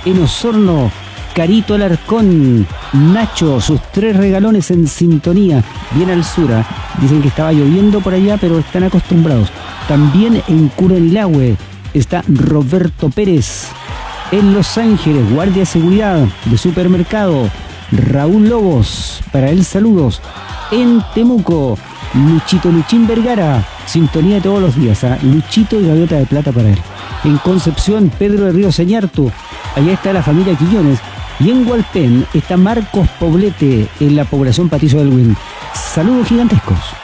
En Osorno, Carito Alarcón, Nacho, sus 3 regalones en sintonía, bien al sur. Dicen que estaba lloviendo por allá, pero están acostumbrados. También en Curanilahue está Roberto Pérez. En Los Ángeles, guardia de seguridad de supermercado, Raúl Lobos, para él saludos. En Temuco, Luchín Vergara, sintonía de todos los días, Luchito y Gaviota de Plata para él. En Concepción, Pedro de Río Señartu, allá está la familia Quillones. Y en Hualpén está Marcos Poblete, en la población Patricio del Win. Saludos gigantescos.